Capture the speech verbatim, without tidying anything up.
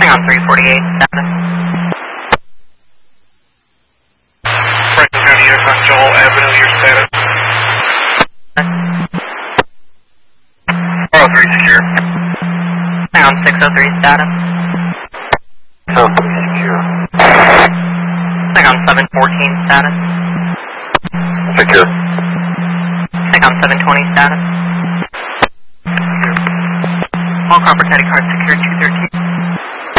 Hang on three forty-eight, status. Franklin County Air on Joel Avenue, your status. four oh three secure. Hang on six oh three, status. oh three secure. Hang on seven fourteen, status. Secure. Hang on seven twenty, status. All Copper Teddy card secure two thirteen.